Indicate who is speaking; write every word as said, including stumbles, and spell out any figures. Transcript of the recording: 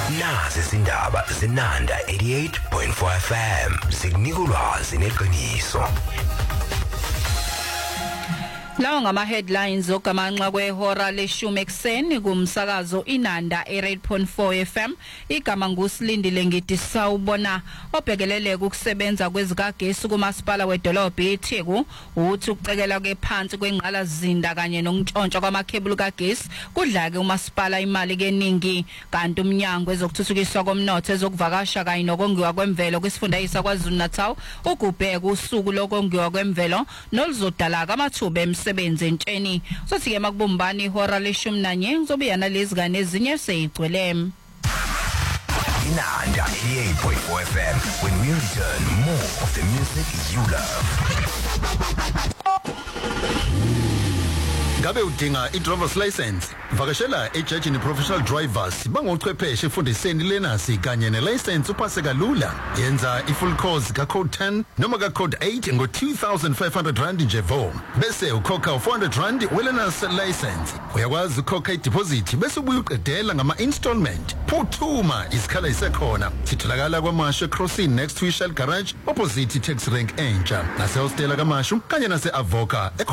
Speaker 1: Nazi izindaba zinanda eighty-eight point four F M zikunika ulwazi neqiniso.
Speaker 2: Lawa ngama headlines okamanxa kwehora leshumi ekseni kumsakazo Inanda eighty-eight point four F M. Igama nguSilindile Ngidisa ubona obhekelele ukusebenza kwezikagesi kumasipala wedolobha iTheku uthi ukucekela kephansi kwengqala zinda kanye nokuntshontsha kwamakhebulu kagesi kudlake umasipala imali keningi kanti umnyango ezokuthuthukiswa komnotho ezokuvakasha kanye nokongiwa kwemvelo kwisifundazwe kwaZulu Natal ugubheka usuku lokongiwa kwemvelo noluzodala amathuba emsebenzi entsheni. Sothi ke makubumbani ihora leshumi nanye ngizobiyana lezi ngane ezinye seyigcwele.
Speaker 1: Inanda eighty-eight point four F M. When we return, more of the music you love.
Speaker 3: Ngabe udinga i-driver's license? Vakashela ejajini professional drivers bangochwepheshe efundiseni lenasi kanye ne-license uphase kalula. Yenza i-full course ka-code ten noma ka-code eight ngo two thousand five hundred rand nje vo. Bese ukhokha four hundred rand welenas license. Uyakwazi ukhokha i-deposit bese ubuye uqedela ngama-installment. Phuthuma isikhala isekhona. Sitholakala kwaMashu Crossing next to Shell Garage opposite taxi rank entsha. Nase hostela kaMashu kanye nase Avoca.